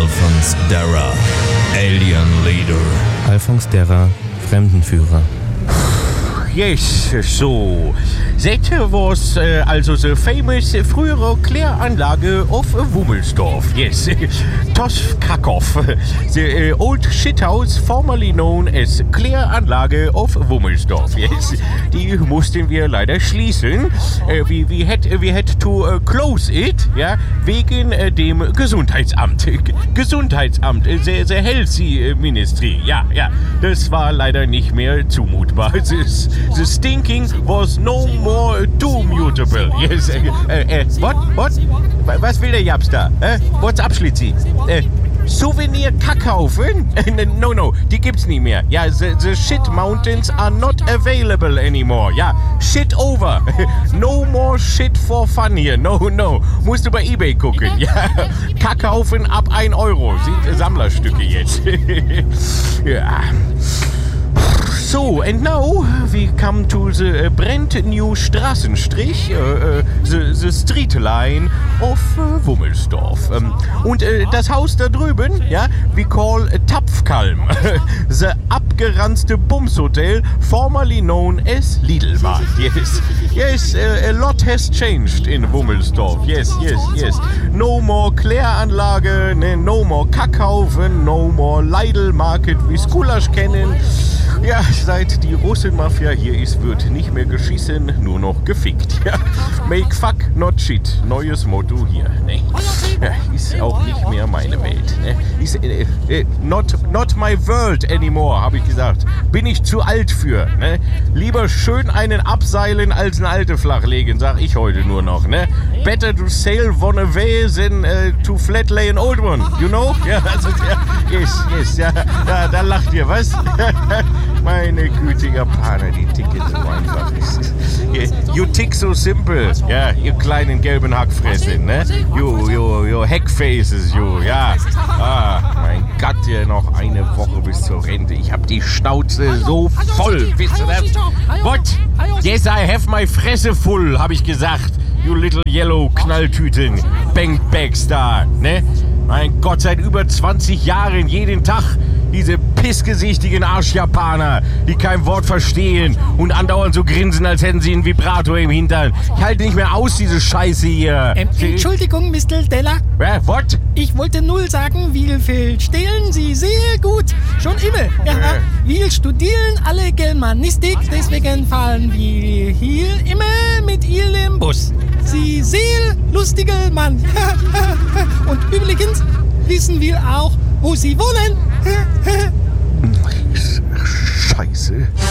Alphonse Darra, Alien Leader. Alphonse Darra, Fremdenführer. Yes, so. That was also the famous frühere Kläranlage of Wummelsdorf. Yes, Toskakov. The old shithouse formerly known as Kläranlage of Wummelsdorf. Yes, die mussten wir leider schließen. We had to close it, ja, wegen dem Gesundheitsamt. Gesundheitsamt, the Healthy Ministry. Ja, das war leider nicht mehr zumutbar. The stinking was no more too-mutable. Yes. What? Was will der Japs da? What's up, Schlitzi? Souvenir-Kackhaufen? No, die gibt's nie mehr. Ja, the shit mountains are not available anymore. Ja, shit over. No more shit for fun hier. No. Musst du bei eBay gucken. Ja, Kackhaufen ab 1 Euro. Sind Sammlerstücke jetzt. Ja. So, and now we come to the brand new Straßenstrich, the street line of Wummelsdorf. Und das Haus da drüben, ja, we call Tapfkalm, the abgeranzte Bumshotel, formerly known as Lidlmarkt. Yes, a lot has changed in Wummelsdorf. Yes. No more Kläranlage, no more Kackhaufen, no more Lidl-Market, wie Skulasch kennen. Ja, seit die Russenmafia hier ist, wird nicht mehr geschissen, nur noch gefickt. Ja. Make fuck, not shit. Neues Motto hier. Ne? Ja, ist auch nicht mehr meine Welt. Ne? Ist not my world anymore, habe ich gesagt. Bin ich zu alt für. Ne? Lieber schön einen abseilen als eine alte flachlegen, sag ich heute nur noch. Ne? Better to sail one away than to flatlay an old one. You know? Ja, also, yes. Ja, da lacht ihr, was? Meine gütige Japaner, die ticken so einfach. You tick so simple. Ja, ihr kleinen gelben Hackfressen, ne? You Hackfaces, ja. Mein Gott, hier noch eine Woche bis zur Rente. Ich hab die Schnauze so voll, wisst ihr das? What? Yes, I have my Fresse full, hab ich gesagt. You little yellow Knalltüten, Bankbags da, ne? Mein Gott, seit über 20 Jahren jeden Tag diese pissgesichtigen Arschjapaner, die kein Wort verstehen und andauernd so grinsen, als hätten sie einen Vibrator im Hintern. Ich halte nicht mehr aus, diese Scheiße hier. Entschuldigung, Mr. Della. What? Ich wollte nur sagen, wir verstehen Sie sehr gut. Schon immer. Ja, wir studieren alle Germanistik, deswegen fahren wir hier immer mit Ihrem Bus. Sie sehr lustiger Mann. Und übrigens wissen wir auch, wo Sie wohnen. Scheiße.